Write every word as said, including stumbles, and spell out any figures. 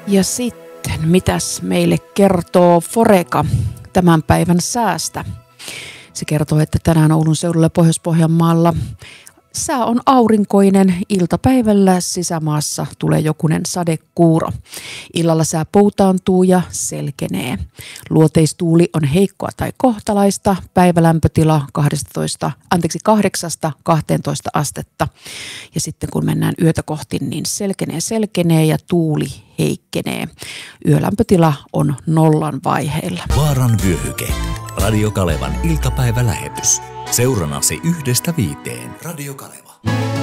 Ja sitten, mitäs meille kertoo Foreca tämän päivän säästä? Se kertoo, että tänään Oulun seudulla Pohjois-Pohjanmaalla sää on aurinkoinen, iltapäivällä sisämaassa tulee jokunen sadekuuro. Illalla sää poutaantuu ja selkenee. Luoteistuuli on heikkoa tai kohtalaista, päivälämpötila kaksitoista, anteeksi, kahdeksasta kahteentoista astetta. Ja sitten kun mennään yötä kohti, niin selkenee selkenee ja tuuli heikkenee. Yölämpötila on nollan vaiheilla. Vaaran vyöhyke. Radio Kalevan iltapäivälähetys. Seurannasi yhdestä viiteen. Radio Kaleva.